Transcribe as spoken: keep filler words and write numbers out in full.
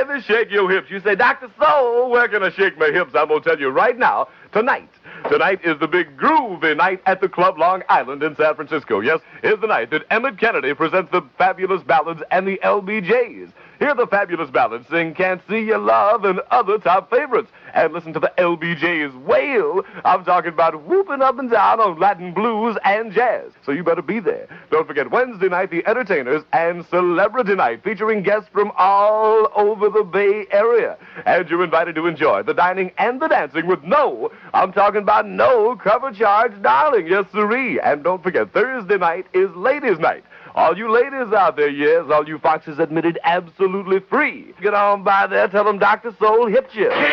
Baby, shake your hips. You say, Doctor Soul, where can I shake my hips? I'm going to tell you right now, tonight. Tonight is the big groovy night at the Club Long Island in San Francisco. Yes, is the night that Emmett Kennedy presents the Fabulous Ballads and the L B Js. Hear the Fabulous Ballads sing Can't See Your Love and other top favorites. And listen to the L B Js wail. I'm talking about whooping up and down on Latin blues and jazz. So you better be there. Don't forget Wednesday night, the Entertainers and Celebrity Night, featuring guests from all over the Bay Area. And you're invited to enjoy the dining and the dancing with no, I'm talking about no cover charge, darling. Yes, sirree. And don't forget, Thursday night is Ladies' Night. All you ladies out there, yes, all you foxes admitted absolutely free. Get on by there, tell them Doctor Soul hipped you.